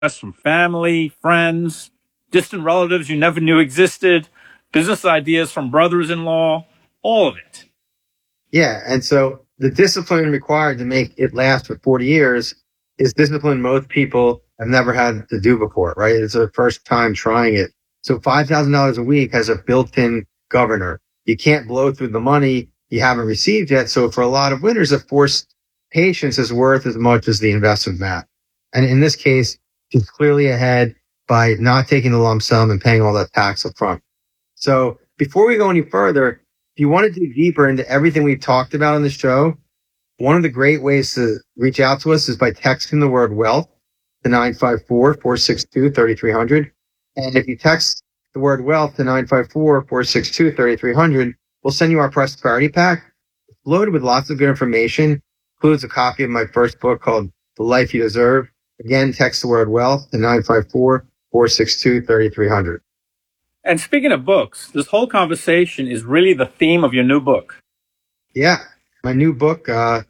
from family, friends, distant relatives you never knew existed, business ideas from brothers-in-law, all of it. Yeah. And so the discipline required to make it last for 40 years is discipline most people have never had to do before, right? It's their first time trying it. So $5,000 a week has a built-in governor. You can't blow through the money you haven't received yet. So for a lot of winners, a forced patience is worth as much as the investment math. And in this case, she's clearly ahead by not taking the lump sum and paying all that tax up front. So before we go any further, if you want to dig deeper into everything we've talked about on the show, one of the great ways to reach out to us is by texting the word wealth to 954-462-3300. And if you text the word wealth to 954-462-3300, we'll send you our prosperity pack. It's loaded with lots of good information, includes a copy of my first book called The Life You Deserve. Again, text the word wealth to 954-462-3300. And speaking of books, this whole conversation is really the theme of your new book. Yeah, my new book,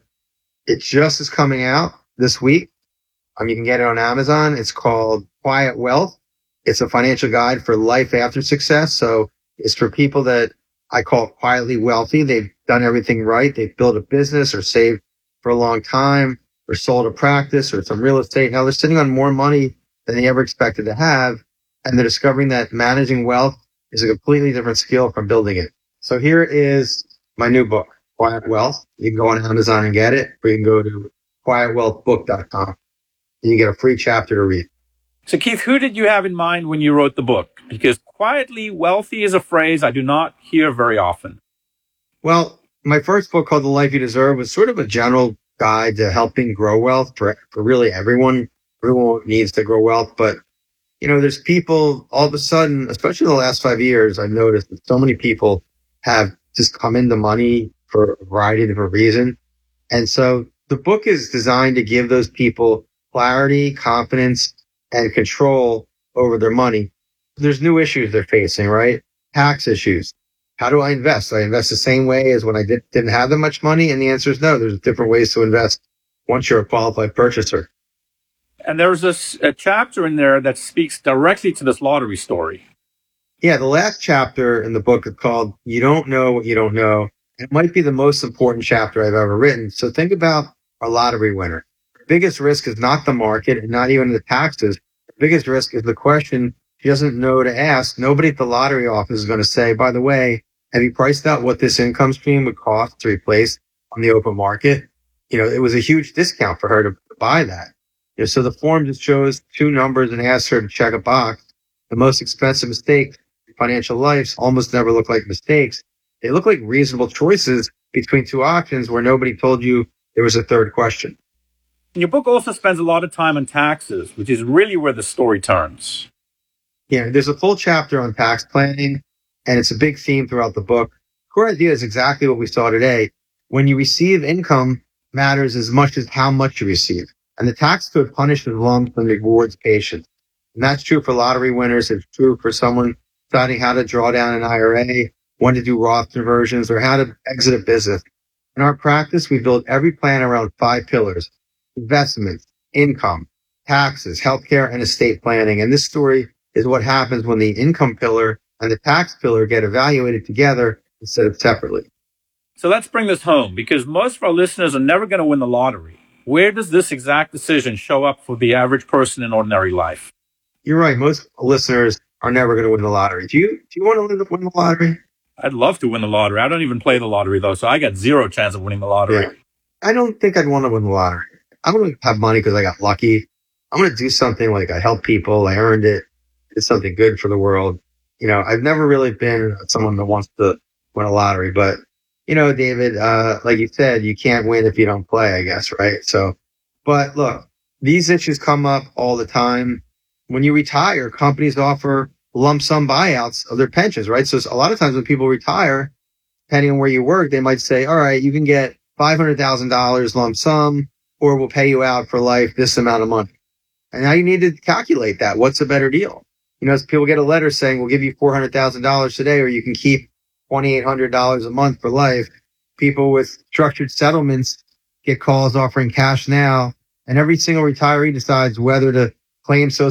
it just is coming out this week. You can get it on Amazon. It's called Quiet Wealth. It's a financial guide for life after success. So it's for people that I call quietly wealthy. They've done everything right. They've built a business or saved for a long time or sold a practice or some real estate. Now they're sitting on more money than they ever expected to have. And they're discovering that managing wealth is a completely different skill from building it. So here is my new book, Quiet Wealth. You can go on Amazon and get it, or you can go to quietwealthbook.com and you get a free chapter to read. So Keith, who did you have in mind when you wrote the book? Because quietly wealthy is a phrase I do not hear very often. Well, my first book called The Life You Deserve was sort of a general guide to helping grow wealth for really everyone. Everyone needs to grow wealth, but there's people all of a sudden, especially in the last 5 years, I've noticed that so many people have just come into money for a variety of different reasons. And so the book is designed to give those people clarity, confidence, and control over their money. There's new issues they're facing, right? Tax issues. How do I invest? Do I invest the same way as when I didn't have that much money? And the answer is no. There's different ways to invest once you're a qualified purchaser. And there's a chapter in there that speaks directly to this lottery story. Yeah, the last chapter in the book is called You Don't Know What You Don't Know. It might be the most important chapter I've ever written. So think about a lottery winner. The biggest risk is not the market and not even the taxes. The biggest risk is the question she doesn't know to ask. Nobody at the lottery office is going to say, by the way, have you priced out what this income stream would cost to replace on the open market? It was a huge discount for her to buy that. So the form just shows two numbers and asks her to check a box. The most expensive mistake in financial life almost never look like mistakes. They look like reasonable choices between two options where nobody told you there was a third question. Your book also spends a lot of time on taxes, which is really where the story turns. Yeah, there's a full chapter on tax planning, and it's a big theme throughout the book. The core idea is exactly what we saw today. When you receive income matters as much as how much you receive. And the tax code punishes lumps and rewards patience. And that's true for lottery winners. It's true for someone deciding how to draw down an IRA, when to do Roth conversions, or how to exit a business. In our practice, we build every plan around 5 pillars: investments, income, taxes, healthcare, and estate planning. And this story is what happens when the income pillar and the tax pillar get evaluated together instead of separately. So let's bring this home, because most of our listeners are never going to win the lottery. Where does this exact decision show up for the average person in ordinary life? You're right. Most listeners are never going to win the lottery. Do you want to win the lottery? I'd love to win the lottery. I don't even play the lottery, though, so I got zero chance of winning the lottery. Yeah. I don't think I'd want to win the lottery. I'm going to have money because I got lucky. I'm going to do something like I help people. I earned it. It's something good for the world. I've never really been someone that wants to win a lottery, but David, like you said, you can't win if you don't play, I guess, right? So, but look, these issues come up all the time. When you retire, companies offer lump sum buyouts of their pensions, right? So a lot of times when people retire, depending on where you work, they might say, all right, you can get $500,000 lump sum, or we'll pay you out for life this amount of money. And now you need to calculate that. What's a better deal? As people get a letter saying, we'll give you $400,000 today, or you can keep $2,800 a month for life. People with structured settlements get calls offering cash now, and every single retiree decides whether to claim Social